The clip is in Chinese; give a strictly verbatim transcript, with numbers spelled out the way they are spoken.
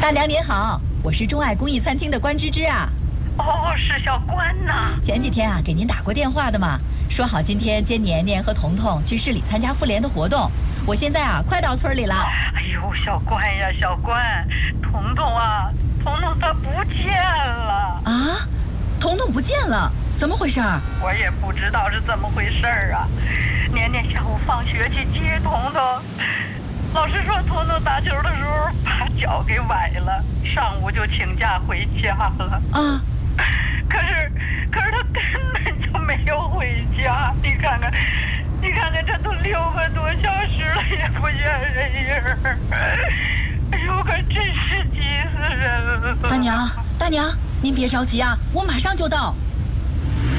大娘您好，我是钟爱公益餐厅的关芝芝啊。 哦，是小关呐。 前几天啊，给您打过电话的嘛，说好今天接年年和彤彤去市里参加妇联的活动。我现在啊，快到村里了。 哎呦，小关呀，小关，彤彤啊，彤彤她不见了啊！彤彤不见了，怎么回事？ 我也不知道是怎么回事啊。年年下午放学去接彤彤。老师说，彤彤打球的时候把脚给崴了，上午就请假回家了。 啊！ 可是，可是他根本就没有回家。你看看，你看看，这都六个多小时了，也不见人影儿。哎呦，可真是急死人了！ 大娘，大娘，您别着急啊，我马上就到。